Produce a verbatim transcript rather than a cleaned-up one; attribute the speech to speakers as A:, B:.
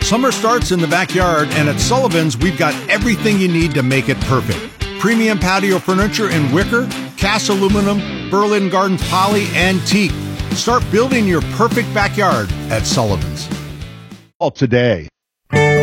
A: Summer starts in the backyard, and at Sullivan's, we've got everything you need to make it perfect. Premium patio furniture in wicker, cast aluminum, Berlin Gardens poly, and teak. Start building your perfect backyard at Sullivan's. All today.